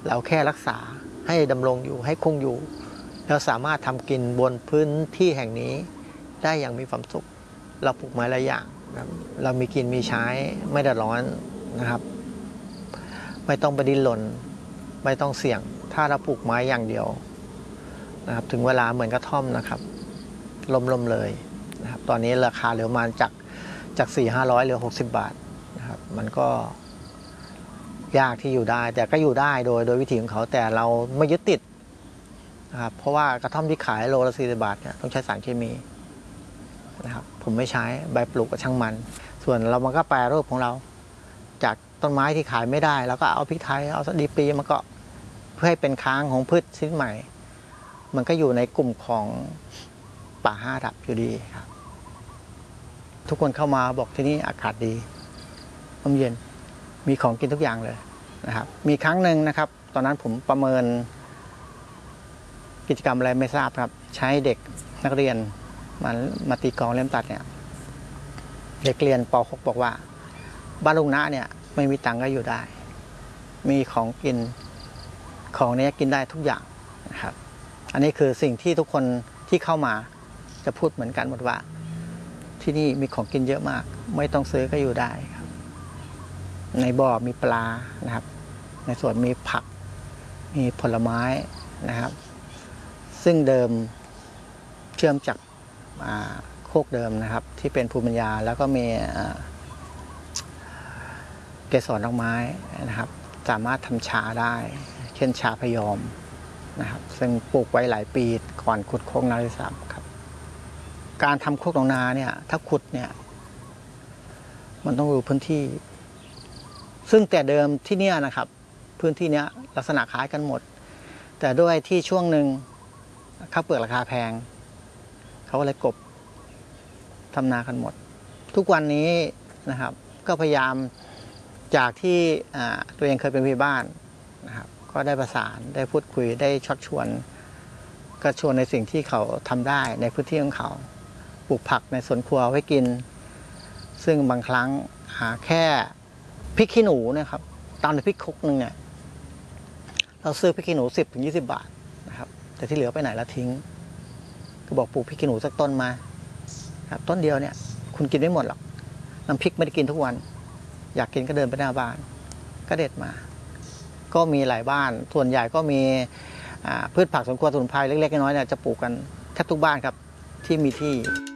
เราแค่รักษาให้ดำรงอยู่ให้คงอยู่เราสามารถทำกินบนพื้นที่แห่งนี้ได้อย่างมีความสุขเราปลูกไม้หลายอย่างเรามีกินมีใช้ไม่เดือดร้อนนะครับไม่ต้องไปดิ้นรนไม่ต้องเสี่ยงถ้าเราปลูกไม้อย่างเดียวนะครับถึงเวลาเหมือนกระท่อมนะครับล้มเลยนะครับตอนนี้ราคาเหลือประมาณจาก400-500เหลือ60 บาทนะครับมันก็ยากที่อยู่ได้แต่ก็อยู่ได้โดยวิธีของเขาแต่เราไม่ยึดติดนะครับเพราะว่ากระท่อมที่ขายโลละ40 บาทเนี่ยต้องใช้สารเคมีนะครับผมไม่ใช้ใบปลูกกับช่างมันส่วนเรามันก็แปรรูปของเราจากต้นไม้ที่ขายไม่ได้แล้วก็เอาพริกไทยเอาสดีปีมาก็เพื่อให้เป็นค้างของพืชชนิดใหม่มันก็อยู่ในกลุ่มของป่า5 ระดับอยู่ดีครับทุกคนเข้ามาบอกที่นี่อากาศดีลมเย็นมีของกินทุกอย่างเลยนะครับมีครั้งหนึ่งนะครับตอนนั้นผมประเมินกิจกรรมอะไรไม่ทราบครับใช้เด็กนักเรียนมาตีกลองเล่มตัดเนี่ยเด็กเรียนป .6 บอกว่าบ้านลุงณะเนี่ยไม่มีตังค์ก็อยู่ได้มีของกินของนี้กินได้ทุกอย่างนะครับอันนี้คือสิ่งที่ทุกคนที่เข้ามาจะพูดเหมือนกันหมดว่าที่นี่มีของกินเยอะมากไม่ต้องซื้อก็อยู่ได้ครับในบ่อมีปลานะครับในสวนมีผักมีผลไม้นะครับซึ่งเดิมเชื่อมจากโคกเดิมนะครับที่เป็นภูมิปัญญาแล้วก็มีเกสรดอกไม้นะครับสามารถทำชาได้เช่นชาพยอมนะครับซึ่งปลูกไว้หลายปีก่อนขุดโคกนาด้วยซ้ำครับการทำโคกหนองนาเนี่ยถ้าขุดเนี่ยมันต้องดูพื้นที่ซึ่งแต่เดิมที่เนี่ยนะครับพื้นที่เนี้ยลักษณะคล้ายกันหมดแต่ด้วยที่ช่วงหนึ่งข้าวเปลือกราคาแพงเขาก็เลยกบทำนากันหมดทุกวันนี้นะครับก็พยายามจากที่ตัวเองเคยเป็นผู้บ้านนะครับก็ได้ประสานได้พูดคุยได้ชักชวนก็ชวนในสิ่งที่เขาทำได้ในพื้นที่ของเขาปลูกผักในสวนครัวไว้กินซึ่งบางครั้งแค่พริกขี้หนูนะครับตามในพริกครกนึงเนี่ยเราซื้อพริกขี้หนู10-20 บาทนะครับแต่ที่เหลือไปไหนแล้วทิ้งก็บอกปลูกพริกขี้หนูสักต้นมาครับต้นเดียวเนี่ยคุณกินไม่หมดหรอกน้ำพริกไม่ได้กินทุกวันอยากกินก็เดินไปหน้าบ้านก็เด็ดมาก็มีหลายบ้านส่วนใหญ่ก็มีพืชผักสวนครัวสมุนไพรเล็กๆน้อยๆเนี่ยจะปลูกกันแทบทุกบ้านครับที่มีที่